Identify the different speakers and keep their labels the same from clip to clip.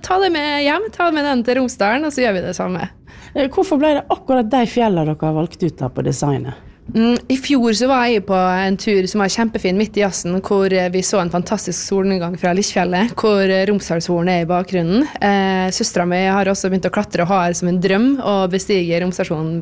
Speaker 1: ta det med hjem, ta med den til Romsdalen, og så gjør vi det samme.
Speaker 2: Hvorfor ble det akkurat de fjellene dere har valgt ut da på designet?
Speaker 1: I fjor så var jeg på en tur som var kjempefin midt i jassen, hvor vi så en fantastisk solnedgang fra Lisfjellet, hvor Romsdalshornet i bakgrunnen. Søstera mi har også begynt å klatre og har som en drøm å bestige Romsdalshornen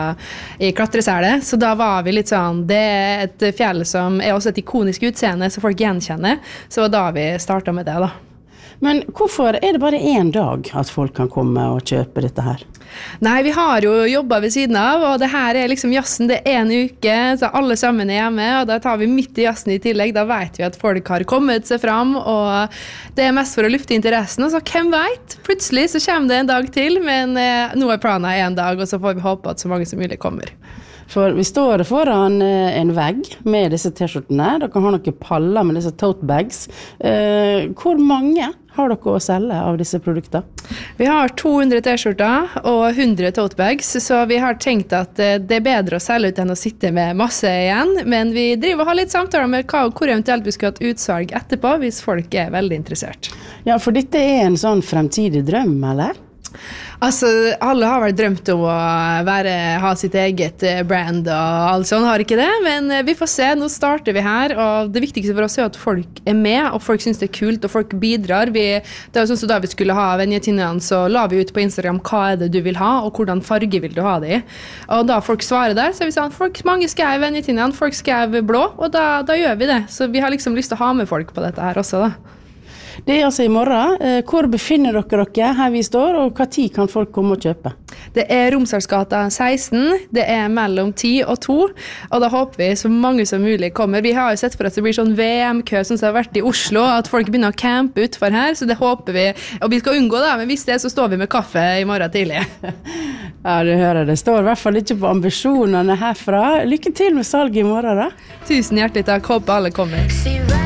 Speaker 1: i klatreselet, så da var vi litt sånn, det et fjell som også et ikonisk utseende, så folk gjenkjenner, så da vi startet med det da.
Speaker 2: Men hvorfor det bare en dag at folk kan komme og kjøpe dette her?
Speaker 1: Nei, vi har jo jobbet ved siden av, og det her liksom jassen, det en uke, så alle sammen hjemme, og da tar vi midt i jassen i tillegg, da vet vi at folk har kommet seg fram, og det mest for å lufte interessen, og så hvem vet? Plutselig så kommer det en dag til, men nå planen en dag, og så får vi håpe at så mange som mulig kommer.
Speaker 2: For vi står foran en vegg med disse t-skjortene. Dere har noen paller med disse tote bags. Hvor mange har dere å selge av disse produktene?
Speaker 1: Vi har 200 t-skjorter og 100 tote bags, så vi har tenkt at det bedre å selge ut enn å sitte med masse igjen. Men vi driver og har litt samtaler med hvor eventuelt vi skal ha et utsalg etterpå, hvis folk veldig interessert.
Speaker 2: Ja, for dette en sånn fremtidig drøm, eller?
Speaker 1: Altså, alle har vel drømt om å ha sitt eget brand og alt sånt, har ikke det? Men vi får se, nå starter vi her, og det viktigste for oss at folk med, og folk synes det kult, og folk bidrar. Det sånn som da vi skulle ha Venjetinnene, så la vi ut på Instagram hva det du vil ha, og hvordan farge vil du ha det i. Og da folk svarer der, så vi sånn, mange skrev Venjetinnene, folk skrev blå, og da gjør vi det. Så vi har liksom lyst til å ha med folk på dette her også da.
Speaker 2: Det altså i morgen. Hvor befinner dere her vi står, og hva tid kan folk komme og kjøpe?
Speaker 1: Det Romsdalsgata 16, det mellom 10 og 2, og da håper vi så mange som mulig kommer. Vi har jo sett for at det blir sånn VM-kø som har vært i Oslo, at folk begynner å campe utfor her, så det håper vi, og vi skal unngå det, men hvis det så står vi med kaffe i morgen tidlig.
Speaker 2: Ja, du hører, det står i hvert fall ikke på ambisjonene herfra. Lykke til med salget i morgen da.
Speaker 1: Tusen hjertelig takk, håper alle kommer.